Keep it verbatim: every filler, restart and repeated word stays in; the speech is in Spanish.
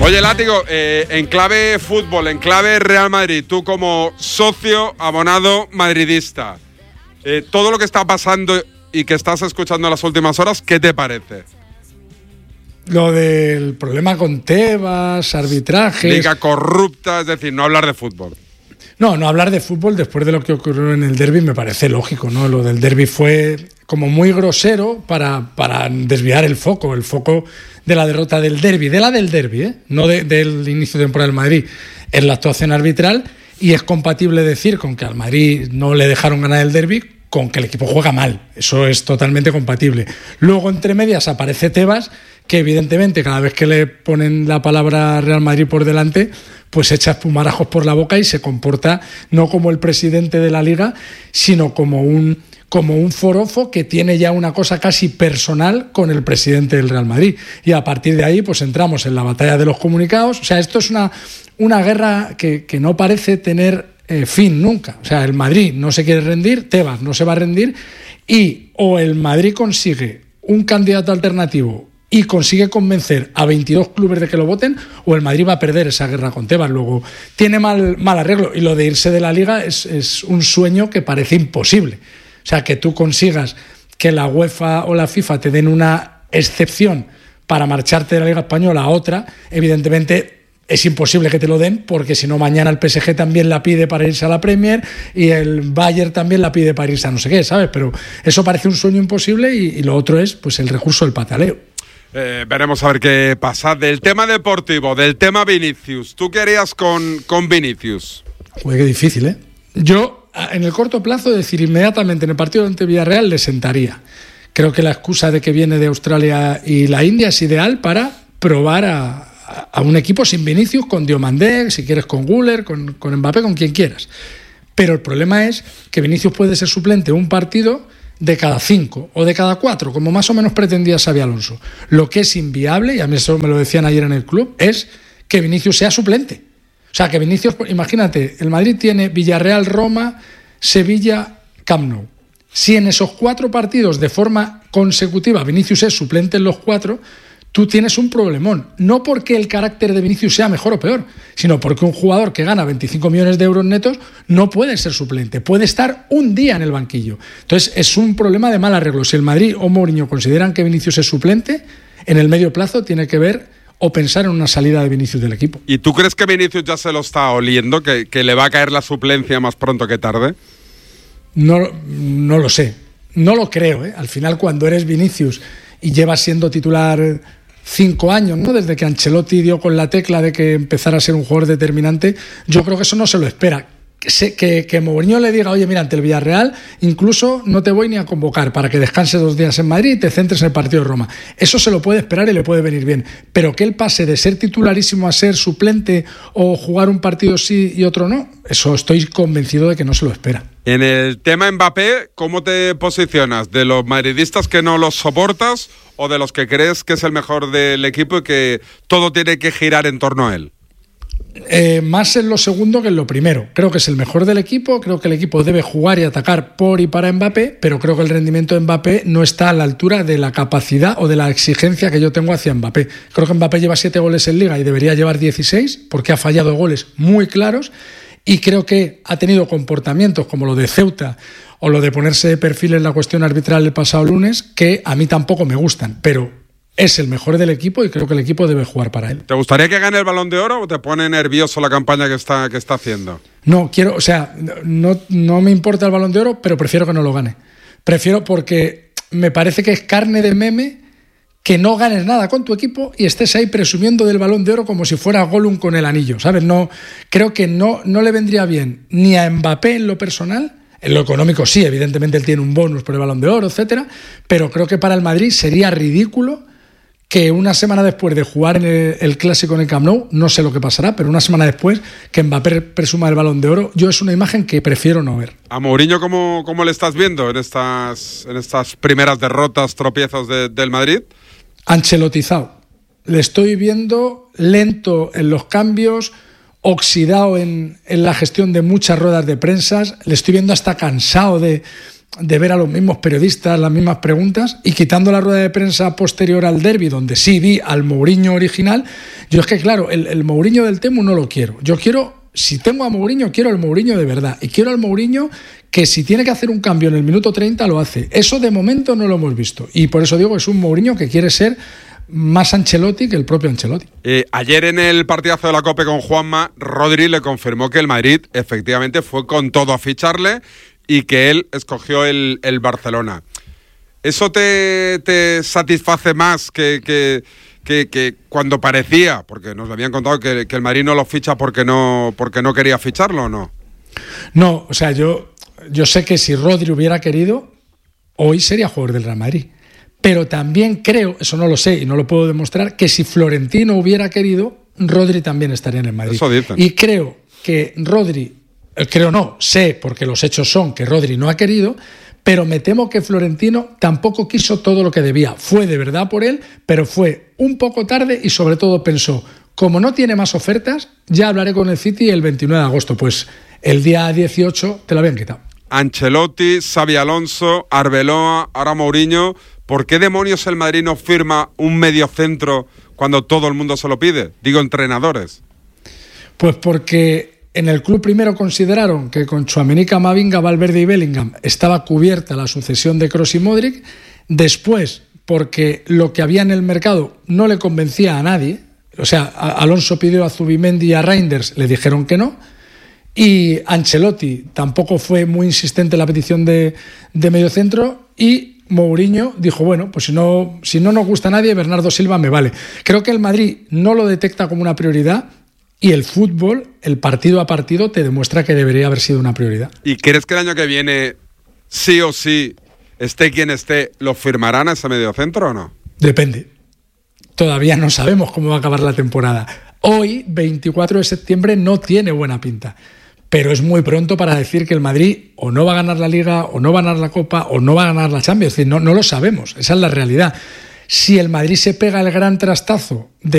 Oye, Látigo, eh, en clave fútbol, en clave Real Madrid, tú como socio abonado madridista, eh, todo lo que está pasando y que estás escuchando en las últimas horas, ¿qué te parece? Lo del problema con Tebas, arbitrajes... Liga corrupta, es decir, no hablar de fútbol. No, no hablar de fútbol después de lo que ocurrió en el derbi me parece lógico, ¿no? Lo del derbi fue como muy grosero para, para desviar el foco, el foco de la derrota del derbi, de la del derbi, ¿eh? No de, del inicio de temporada del Madrid, es la actuación arbitral, y es compatible decir con que al Madrid no le dejaron ganar el derbi con que el equipo juega mal. Eso es totalmente compatible. Luego, entre medias, aparece Tebas, que evidentemente cada vez que le ponen la palabra Real Madrid por delante, pues echa espumarajos por la boca y se comporta no como el presidente de la Liga, sino como un, como un forofo que tiene ya una cosa casi personal con el presidente del Real Madrid. Y a partir de ahí pues entramos en la batalla de los comunicados. O sea, esto es una, una guerra que, que no parece tener eh, fin nunca. O sea, el Madrid no se quiere rendir, Tebas no se va a rendir, y o el Madrid consigue un candidato alternativo y consigue convencer a veintidós clubes de que lo voten, o el Madrid va a perder esa guerra con Tebas. Luego tiene mal, mal arreglo, y lo de irse de la Liga es, es un sueño que parece imposible. O sea, que tú consigas que la UEFA o la FIFA te den una excepción para marcharte de la Liga Española a otra, evidentemente es imposible que te lo den, porque si no mañana el P S G también la pide para irse a la Premier y el Bayern también la pide para irse a no sé qué, ¿sabes? Pero eso parece un sueño imposible, y, y lo otro es pues el recurso del pataleo. Eh, veremos a ver qué pasa. Del tema deportivo, del tema Vinicius, ¿tú qué harías con, con Vinicius? Joder, qué difícil, ¿eh? Yo, en el corto plazo, decir inmediatamente en el partido ante Villarreal le sentaría. Creo que la excusa de que viene de Australia y la India es ideal para probar a, a un equipo sin Vinicius, con Diomandé, si quieres con Güler, con, con Mbappé, con quien quieras. Pero el problema es que Vinicius puede ser suplente un partido de cada cinco o de cada cuatro, como más o menos pretendía Xabi Alonso. Lo que es inviable, y a mí eso me lo decían ayer en el club, es que Vinicius sea suplente. O sea, que Vinicius, imagínate, el Madrid tiene Villarreal, Roma, Sevilla, Camp Nou. Si en esos cuatro partidos de forma consecutiva Vinicius es suplente en los cuatro, tú tienes un problemón. No porque el carácter de Vinicius sea mejor o peor, sino porque un jugador que gana veinticinco millones de euros netos no puede ser suplente, puede estar un día en el banquillo. Entonces es un problema de mal arreglo. Si el Madrid o Mourinho consideran que Vinicius es suplente, en el medio plazo tiene que ver o pensar en una salida de Vinicius del equipo. ¿Y tú crees que Vinicius ya se lo está oliendo, que, que le va a caer la suplencia más pronto que tarde? No, no lo sé, no lo creo, ¿eh? Al final, cuando eres Vinicius y llevas siendo titular cinco años, ¿no? Desde que Ancelotti dio con la tecla de que empezara a ser un jugador determinante, yo creo que eso no se lo espera. Que, que, que Mourinho le diga, oye, mira, ante el Villarreal incluso no te voy ni a convocar para que descanses dos días en Madrid y te centres en el partido de Roma. Eso se lo puede esperar y le puede venir bien. Pero que él pase de ser titularísimo a ser suplente o jugar un partido sí y otro no, eso estoy convencido de que no se lo espera. En el tema Mbappé, ¿cómo te posicionas? ¿De los madridistas que no los soportas o de los que crees que es el mejor del equipo y que todo tiene que girar en torno a él? Eh, más en lo segundo que en lo primero. Creo que es el mejor del equipo, creo que el equipo debe jugar y atacar por y para Mbappé, pero creo que el rendimiento de Mbappé no está a la altura de la capacidad o de la exigencia que yo tengo hacia Mbappé. Creo que Mbappé lleva siete goles en Liga y debería llevar dieciséis, porque ha fallado goles muy claros, y creo que ha tenido comportamientos como lo de Ceuta o lo de ponerse de perfil en la cuestión arbitral el pasado lunes que a mí tampoco me gustan, pero es el mejor del equipo y creo que el equipo debe jugar para él. ¿Te gustaría que gane el Balón de Oro o te pone nervioso la campaña que está, que está haciendo? No, quiero, o sea, no, no me importa el Balón de Oro, pero prefiero que no lo gane. Prefiero, porque me parece que es carne de meme que no ganes nada con tu equipo y estés ahí presumiendo del Balón de Oro como si fuera Gollum con el anillo, ¿sabes? No, creo que no, no le vendría bien ni a Mbappé en lo personal. En lo económico sí, evidentemente él tiene un bonus por el Balón de Oro, etcétera, pero creo que para el Madrid sería ridículo que una semana después de jugar en el, el Clásico en el Camp Nou, no sé lo que pasará, pero una semana después que Mbappé presuma el Balón de Oro, yo es una imagen que prefiero no ver. ¿A Mourinho cómo, cómo le estás viendo en estas, en estas primeras derrotas, tropiezos de, del Madrid? Ancelotizado. Le estoy viendo lento en los cambios, oxidado en, en la gestión de muchas ruedas de prensa, le estoy viendo hasta cansado de, de ver a los mismos periodistas, las mismas preguntas, y quitando la rueda de prensa posterior al derbi, donde sí vi al Mourinho original, yo es que claro, el, el Mourinho del Temu no lo quiero. Yo quiero, si tengo a Mourinho, quiero al Mourinho de verdad, y quiero al Mourinho que si tiene que hacer un cambio en el minuto treinta lo hace. Eso de momento no lo hemos visto, y por eso digo, es un Mourinho que quiere ser más Ancelotti que el propio Ancelotti. Eh, ayer en el partidazo de la COPE con Juanma, Rodri le confirmó que el Madrid efectivamente fue con todo a ficharle y que él escogió el, el Barcelona. ¿Eso te, te satisface más que, que, que, que cuando parecía, porque nos habían contado que, que el Madrid no lo ficha porque no, porque no quería ficharlo o no? No, o sea, yo, yo sé que si Rodri hubiera querido, hoy sería jugador del Real Madrid. Pero también creo, eso no lo sé y no lo puedo demostrar, que si Florentino hubiera querido, Rodri también estaría en el Madrid. Eso dicen. Y creo que Rodri, creo no, sé, porque los hechos son que Rodri no ha querido, pero me temo que Florentino tampoco quiso todo lo que debía. Fue de verdad por él, pero fue un poco tarde y sobre todo pensó, como no tiene más ofertas, ya hablaré con el City el veintinueve de agosto. Pues el día dieciocho te lo habían quitado. Ancelotti, Xabi Alonso, Arbeloa, ahora Mourinho. ¿Por qué demonios el Madrid no firma un mediocentro cuando todo el mundo se lo pide? Digo, entrenadores. Pues porque en el club primero consideraron que con Tchouaméni, Camavinga, Valverde y Bellingham estaba cubierta la sucesión de Kroos y Modric. Después, porque lo que había en el mercado no le convencía a nadie. O sea, Alonso pidió a Zubimendi y a Reinders, le dijeron que no. Y Ancelotti tampoco fue muy insistente en la petición de, de mediocentro. Y Mourinho dijo, bueno, pues si no, si no nos gusta a nadie, Bernardo Silva me vale. Creo que el Madrid no lo detecta como una prioridad y el fútbol, el partido a partido, te demuestra que debería haber sido una prioridad. ¿Y crees que el año que viene, sí o sí, esté quien esté, lo firmarán a ese mediocentro o no? Depende. Todavía no sabemos cómo va a acabar la temporada. Hoy, veinticuatro de septiembre, no tiene buena pinta. Pero es muy pronto para decir que el Madrid o no va a ganar la Liga, o no va a ganar la Copa, o no va a ganar la Champions. Es decir, no, no lo sabemos. Esa es la realidad. Si el Madrid se pega el gran trastazo de